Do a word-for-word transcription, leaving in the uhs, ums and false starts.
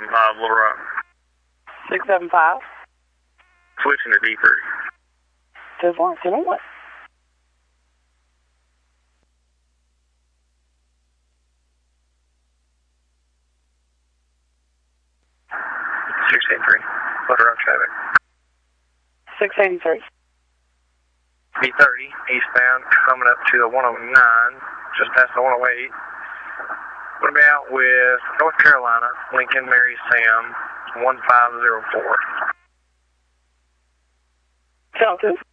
seven five, Little Rock. six seven five. Switching to D three. ten four, ten one. six eight three, Little Rock traffic. six eighty-three. B thirty, eastbound, coming up to the one oh nine, just past the one oh eight. What about with North Carolina, Lincoln, Mary Sam, one five zero four. Delta.